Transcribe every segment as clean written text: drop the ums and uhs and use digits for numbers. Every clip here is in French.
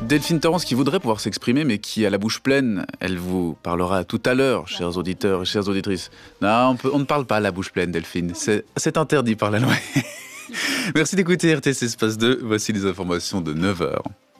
Delphine Torrance qui voudrait pouvoir s'exprimer, mais qui a la bouche pleine. Elle vous parlera tout à l'heure, chers auditeurs et chères auditrices. Non, on ne parle pas à la bouche pleine, Delphine. C'est interdit par la loi. Merci d'écouter RTS Espace 2. Voici les informations de 9h.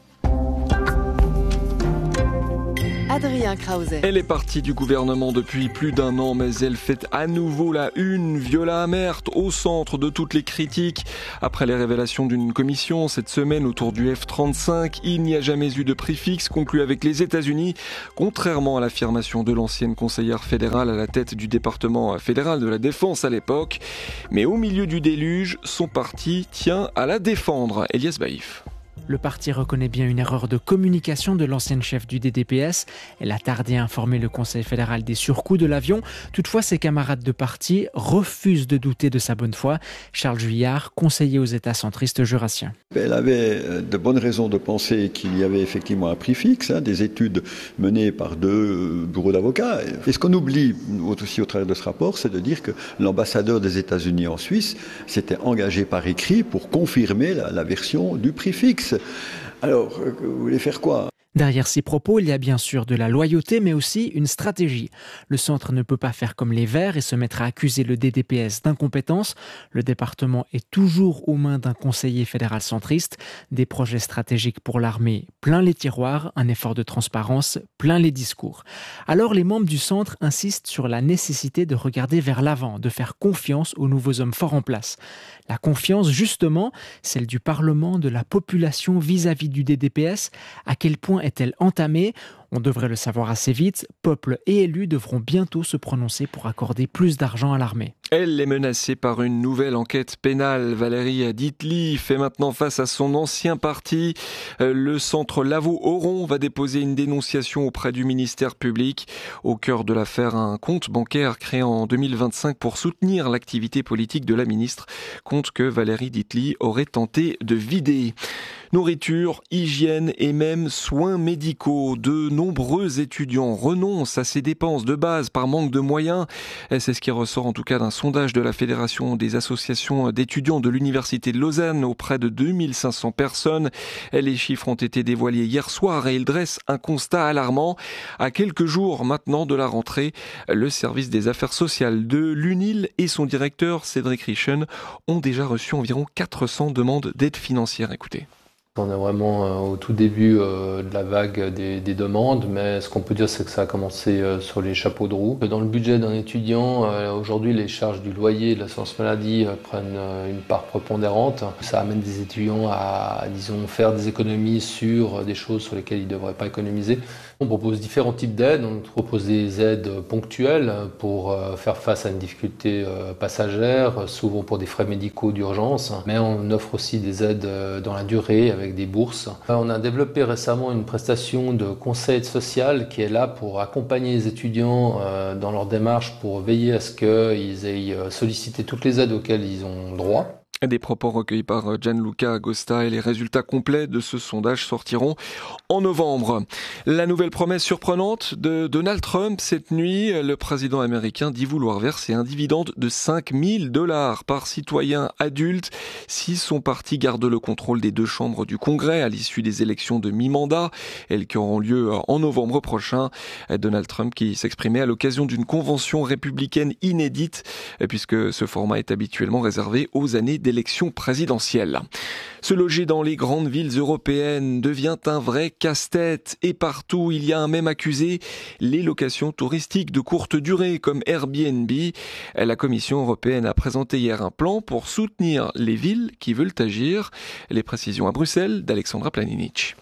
Adrien Krause. Elle est partie du gouvernement depuis plus d'un an, mais elle fait à nouveau la une. Viola Amherd au centre de toutes les critiques. Après les révélations d'une commission cette semaine autour du F-35, il n'y a jamais eu de prix fixe conclu avec les États-Unis, contrairement à l'affirmation de l'ancienne conseillère fédérale à la tête du département fédéral de la Défense à l'époque. Mais au milieu du déluge, son parti tient à la défendre. Elias Baïf. Le parti reconnaît bien une erreur de communication de l'ancienne chef du DDPS. Elle a tardé à informer le Conseil fédéral des surcoûts de l'avion. Toutefois, ses camarades de parti refusent de douter de sa bonne foi. Charles Juillard, conseiller aux États centristes jurassiens. Elle avait de bonnes raisons de penser qu'il y avait effectivement un prix fixe, des études menées par 2 bureaux d'avocats. Et ce qu'on oublie aussi au travers de ce rapport, c'est de dire que l'ambassadeur des États-Unis en Suisse s'était engagé par écrit pour confirmer la version du prix fixe. Alors, vous voulez faire quoi ? Derrière ces propos, il y a bien sûr de la loyauté, mais aussi une stratégie. Le centre ne peut pas faire comme les Verts et se mettre à accuser le DDPS d'incompétence. Le département est toujours aux mains d'un conseiller fédéral centriste. Des projets stratégiques pour l'armée plein les tiroirs, un effort de transparence plein les discours. Alors les membres du centre insistent sur la nécessité de regarder vers l'avant, de faire confiance aux nouveaux hommes forts en place. La confiance, justement, celle du Parlement, de la population vis-à-vis du DDPS. À quel point est-elle entamée ? On devrait le savoir assez vite. Peuple et élus devront bientôt se prononcer pour accorder plus d'argent à l'armée. Elle est menacée par une nouvelle enquête pénale. Valérie Dietly fait maintenant face à son ancien parti. Le centre Lavaux-Oron va déposer une dénonciation auprès du ministère public. Au cœur de l'affaire, un compte bancaire créé en 2025 pour soutenir l'activité politique de la ministre. Compte que Valérie Dietly aurait tenté de vider. Nourriture, hygiène et même soins médicaux. De nombreux étudiants renoncent à ces dépenses de base par manque de moyens. C'est ce qui ressort en tout cas d'un sondage de la Fédération des associations d'étudiants de l'Université de Lausanne auprès de 2500 personnes. Les chiffres ont été dévoilés hier soir et ils dressent un constat alarmant. À quelques jours maintenant de la rentrée, le service des affaires sociales de l'UNIL et son directeur Cédric Richen ont déjà reçu environ 400 demandes d'aide financière. Écoutez. On est vraiment au tout début de la vague des demandes, mais ce qu'on peut dire, c'est que ça a commencé sur les chapeaux de roue. Dans le budget d'un étudiant, aujourd'hui, les charges du loyer et de l'assurance maladie prennent une part prépondérante. Ça amène des étudiants à, disons, faire des économies sur des choses sur lesquelles ils ne devraient pas économiser. On propose différents types d'aides. On propose des aides ponctuelles pour faire face à une difficulté passagère, souvent pour des frais médicaux d'urgence, mais on offre aussi des aides dans la durée avec des bourses. On a développé récemment une prestation de conseil social qui est là pour accompagner les étudiants dans leur démarche pour veiller à ce qu'ils aient sollicité toutes les aides auxquelles ils ont droit. Des propos recueillis par Gianluca Agosta et les résultats complets de ce sondage sortiront en novembre. La nouvelle promesse surprenante de Donald Trump cette nuit, le président américain dit vouloir verser un dividende de $5 000 par citoyen adulte si son parti garde le contrôle des 2 chambres du Congrès à l'issue des élections de mi-mandat, elles qui auront lieu en novembre prochain. Donald Trump qui s'exprimait à l'occasion d'une convention républicaine inédite puisque ce format est habituellement réservé aux années d'élection présidentielle. Se loger dans les grandes villes européennes devient un vrai casse-tête et partout il y a un même accusé, les locations touristiques de courte durée comme Airbnb. La Commission européenne a présenté hier un plan pour soutenir les villes qui veulent agir. Les précisions à Bruxelles d'Alexandra Planinic.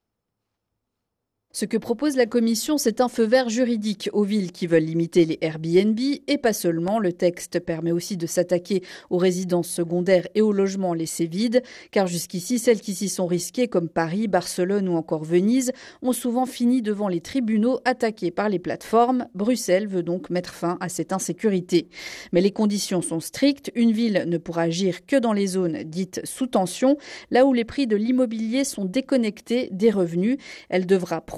Ce que propose la Commission, c'est un feu vert juridique aux villes qui veulent limiter les Airbnb et pas seulement. Le texte permet aussi de s'attaquer aux résidences secondaires et aux logements laissés vides, car jusqu'ici, celles qui s'y sont risquées, comme Paris, Barcelone ou encore Venise, ont souvent fini devant les tribunaux attaquées par les plateformes. Bruxelles veut donc mettre fin à cette insécurité. Mais les conditions sont strictes. Une ville ne pourra agir que dans les zones dites sous tension, là où les prix de l'immobilier sont déconnectés des revenus. Elle devra prouver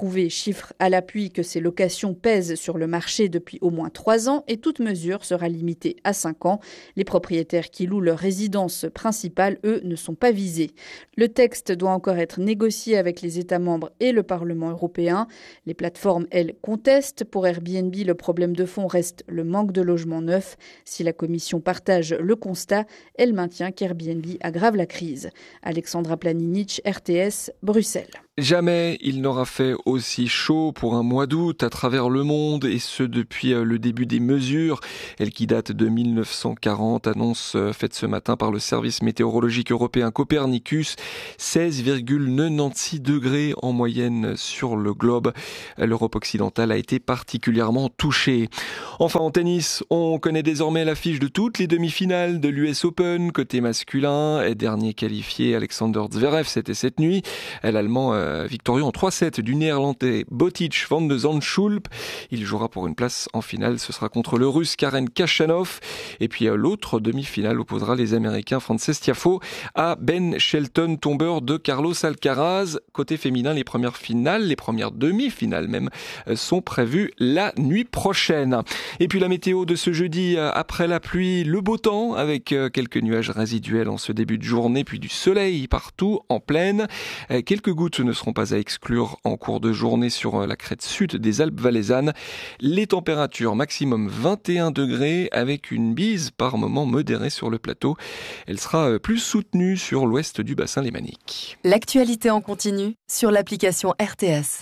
prouvé, chiffre à l'appui, que ces locations pèsent sur le marché depuis au moins 3 ans et toute mesure sera limitée à 5 ans. Les propriétaires qui louent leur résidence principale, eux, ne sont pas visés. Le texte doit encore être négocié avec les États membres et le Parlement européen. Les plateformes, elles, contestent. Pour Airbnb, le problème de fond reste le manque de logements neufs. Si la Commission partage le constat, elle maintient qu'Airbnb aggrave la crise. Alexandra Planinic, RTS, Bruxelles. Jamais il n'aura fait aussi chaud pour un mois d'août à travers le monde, et ce depuis le début des mesures. Elle qui date de 1940, annonce faite ce matin par le service météorologique européen Copernicus, 16,96 degrés en moyenne sur le globe. L'Europe occidentale a été particulièrement touchée. Enfin en tennis, on connaît désormais l'affiche de toutes les demi-finales de l'US Open. Côté masculin, dernier qualifié Alexander Zverev, c'était cette nuit. L'Allemand victorieux en 3-7 du Néerlandais Botic van de Zandschulp. Il jouera pour une place en finale. Ce sera contre le Russe Karen Khachanov. Et puis l'autre demi-finale opposera les Américains Frances Tiafoe à Ben Shelton, tombeur de Carlos Alcaraz. Côté féminin, les premières finales, les premières demi-finales même, sont prévues la nuit prochaine. Et puis la météo de ce jeudi, après la pluie, le beau temps avec quelques nuages résiduels en ce début de journée, puis du soleil partout en plaine. Quelques gouttes ne seront pas à exclure en cours de journée sur la crête sud des Alpes valaisannes. Les températures maximum 21 degrés avec une bise par moment modérée sur le plateau. Elle sera plus soutenue sur l'ouest du bassin lémanique. L'actualité en continu sur l'application RTS.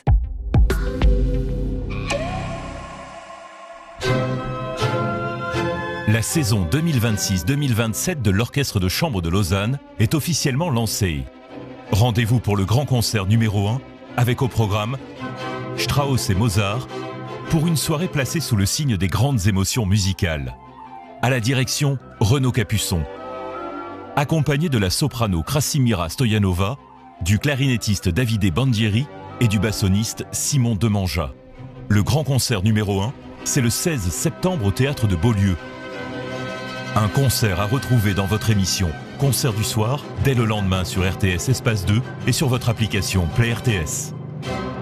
La saison 2026-2027 de l'Orchestre de Chambre de Lausanne est officiellement lancée. Rendez-vous pour le grand concert numéro 1 avec au programme Strauss et Mozart pour une soirée placée sous le signe des grandes émotions musicales. À la direction, Renaud Capuçon. Accompagné de la soprano Krasimira Stoyanova, du clarinettiste Davide Bandieri et du bassoniste Simon Demanja. Le grand concert numéro 1, c'est le 16 septembre au Théâtre de Beaulieu. Un concert à retrouver dans votre émission Concert du soir, dès le lendemain sur RTS Espace 2 et sur votre application Play RTS.